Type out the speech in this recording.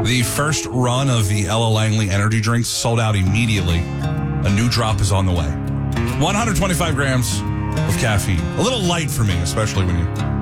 The first run of the Ella Langley energy drinks sold out immediately. A new drop is on the way. 125 grams of caffeine. A little light for me, especially when you